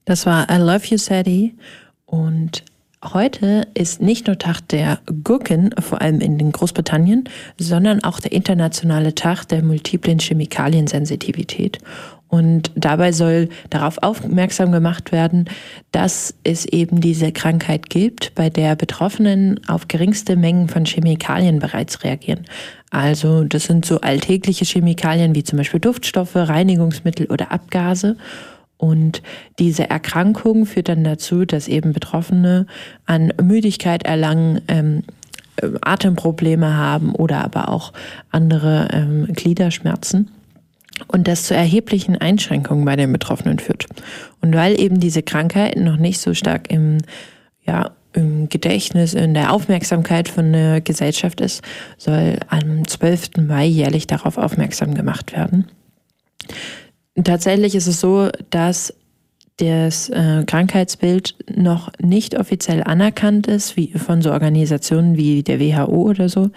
Das war I Love You Sadie und heute ist nicht nur Tag der Gurken, vor allem in Großbritannien, sondern auch der internationale Tag der multiplen Chemikaliensensitivität. Und dabei soll darauf aufmerksam gemacht werden, dass es eben diese Krankheit gibt, bei der Betroffenen auf geringste Mengen von Chemikalien bereits reagieren. Also das sind so alltägliche Chemikalien wie zum Beispiel Duftstoffe, Reinigungsmittel oder Abgase. Und diese Erkrankung führt dann dazu, dass eben Betroffene an Müdigkeit erlangen, Atemprobleme haben oder aber auch andere Gliederschmerzen. Und das zu erheblichen Einschränkungen bei den Betroffenen führt. Und weil eben diese Krankheit noch nicht so stark im Gedächtnis, in der Aufmerksamkeit von der Gesellschaft ist, soll am 12. Mai jährlich darauf aufmerksam gemacht werden. Tatsächlich ist es so, dass das Krankheitsbild noch nicht offiziell anerkannt ist, wie von so Organisationen wie der WHO oder so,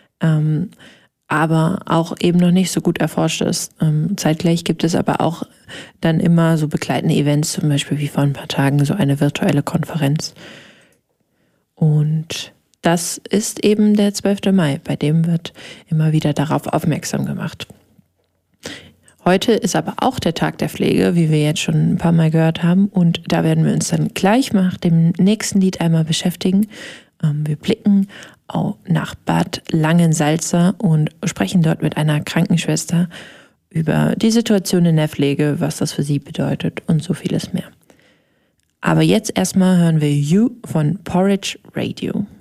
aber auch eben noch nicht so gut erforscht ist. Zeitgleich gibt es aber auch dann immer so begleitende Events, zum Beispiel wie vor ein paar Tagen so eine virtuelle Konferenz. Und das ist eben der 12. Mai, bei dem wird immer wieder darauf aufmerksam gemacht. Heute ist aber auch der Tag der Pflege, wie wir jetzt schon ein paar Mal gehört haben. Und da werden wir uns dann gleich nach dem nächsten Lied einmal beschäftigen. Wir blicken nach Bad Langensalza und sprechen dort mit einer Krankenschwester über die Situation in der Pflege, was das für sie bedeutet und so vieles mehr. Aber jetzt erstmal hören wir You von Porridge Radio.